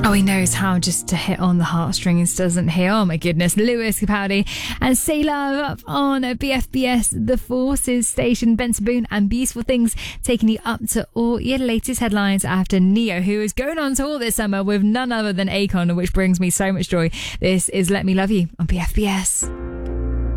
Oh, he knows how just to hit on the heartstrings, doesn't he? Oh my goodness. Lewis Capaldi and Say Love up on BFBS, The Forces station. Benson Boone and Beautiful Things taking you up to all your latest headlines after Neo, who is going on tour this summer with none other than Akon, which brings me so much joy. This is Let Me Love You on BFBS.